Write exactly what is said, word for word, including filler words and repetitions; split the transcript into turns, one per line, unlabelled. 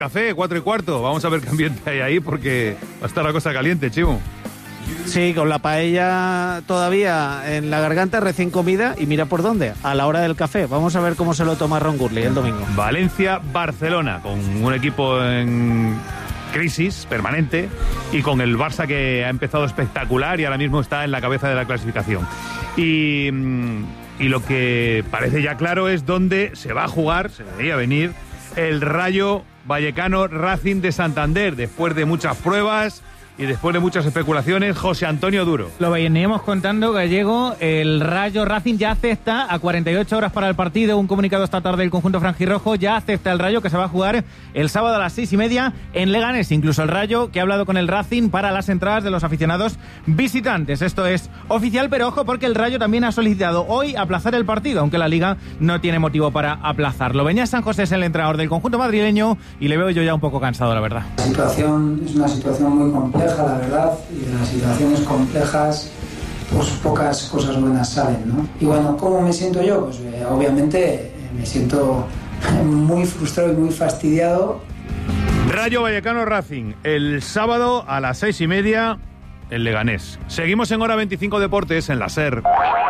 Café, cuatro y cuarto. Vamos a ver qué ambiente hay ahí porque va a estar la cosa caliente, Chimo.
Sí, con la paella todavía en la garganta, recién comida, y mira por dónde, a la hora del café. Vamos a ver cómo se lo toma Ron Gurley el domingo.
Valencia-Barcelona, con un equipo en crisis permanente y con el Barça que ha empezado espectacular y ahora mismo está en la cabeza de la clasificación. Y, y lo que parece ya claro es dónde se va a jugar, se debería venir, el Rayo Vallecano Racing de Santander, después de muchas pruebas y después de muchas especulaciones. José Antonio Duro.
Lo veníamos contando, Gallego. El Rayo Racing ya acepta a cuarenta y ocho horas para el partido. Un comunicado esta tarde del conjunto franjirrojo. Ya acepta el Rayo, que se va a jugar el sábado a las seis y media en Leganés. Incluso el Rayo, que ha hablado con el Racing para las entradas de los aficionados visitantes. Esto es oficial, pero ojo, porque el Rayo también ha solicitado hoy aplazar el partido, aunque la Liga no tiene motivo para aplazarlo. Beñat San José es el entrenador del conjunto madrileño y le veo yo ya un poco cansado, la verdad.
La situación es una situación muy compleja, la verdad, y de las situaciones complejas pues pocas cosas buenas salen, ¿no? Y bueno, ¿cómo me siento yo? Pues eh, obviamente eh, me siento muy frustrado y muy fastidiado.
Rayo Vallecano Racing, el sábado a las seis y media en Leganés. Seguimos en Hora veinticinco Deportes en la SER.